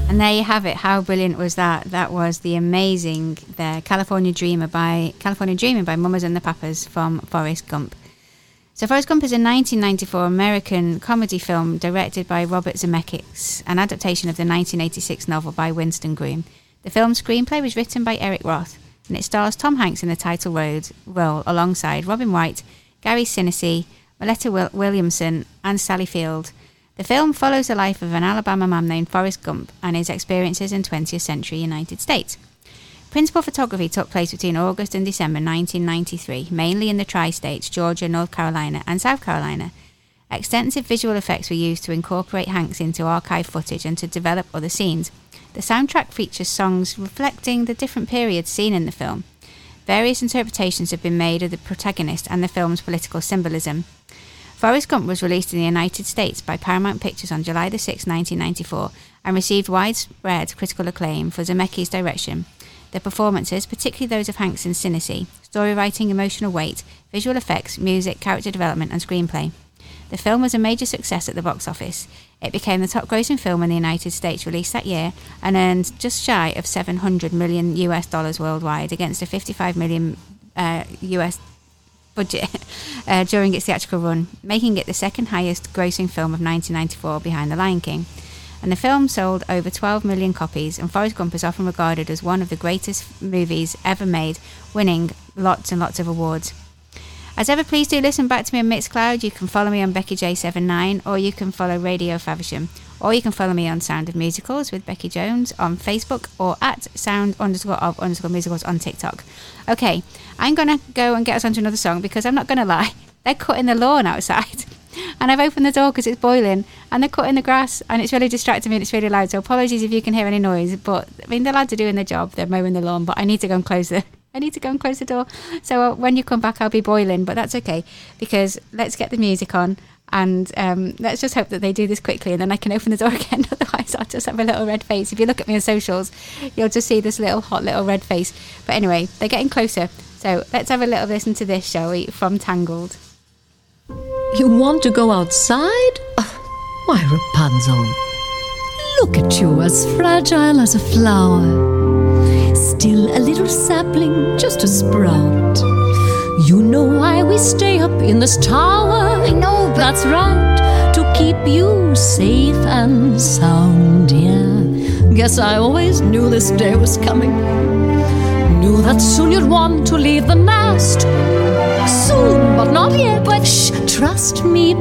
And there you have it. How brilliant was that? That was the amazing California Dreaming by Mamas and the Papas from Forrest Gump. So Forrest Gump is a 1994 American comedy film directed by Robert Zemeckis, an adaptation of the 1986 novel by Winston Groom. The film's screenplay was written by Eric Roth, and it stars Tom Hanks in the title role alongside Robin Wright, Gary Sinise, Maletta Williamson, and Sally Field. The film follows the life of an Alabama man named Forrest Gump and his experiences in 20th century United States. Principal photography took place between August and December 1993, mainly in the tri-states, Georgia, North Carolina, and South Carolina. Extensive visual effects were used to incorporate Hanks into archive footage and to develop other scenes. The soundtrack features songs reflecting the different periods seen in the film. Various interpretations have been made of the protagonist and the film's political symbolism. Forrest Gump was released in the United States by Paramount Pictures on July 6, 1994, and received widespread critical acclaim for Zemeckis' direction. The performances, particularly those of Hanks and Sinise, story writing, emotional weight, visual effects, music, character development, and screenplay. The film was a major success at the box office. It became the top-grossing film in the United States released that year and earned just shy of $700 million worldwide against a $55 million US budget during its theatrical run, making it the second highest grossing film of 1994 behind The Lion King. And the film sold over 12 million copies, and Forrest Gump is often regarded as one of the greatest movies ever made, winning lots and lots of awards. As ever, please do listen back to me on Mixcloud. You can follow me on BeckyJ79, or you can follow Radio Faversham, or you can follow me on Sound of Musicals with Becky Jones on Facebook, or at sound_of_musicals on TikTok. Okay, I'm going to go and get us onto another song, because I'm not going to lie, they're cutting the lawn outside. And I've opened the door because it's boiling, and they're cutting the grass, and it's really distracting me, and it's really loud, so apologies if you can hear any noise. But I mean, the lads are doing their job, they're mowing the lawn, but I need to go and close the door. So when you come back, I'll be boiling, but that's okay, because let's get the music on, and let's just hope that they do this quickly, and then I can open the door again. Otherwise I'll just have a little red face. If you look at me on socials, you'll just see this little hot little red face. But anyway, they're getting closer, so let's have a little listen to this, shall we, from Tangled. You want to go outside? Oh, why, Rapunzel, look at you, as fragile as a flower, still a little sapling, just a sprout. You know why we stay up in this tower? I know, that's right, to keep you safe and sound, yeah. Guess I always knew this day was coming. Knew that soon you'd want to leave the nest. Soon, but not yet. But shh, trust me,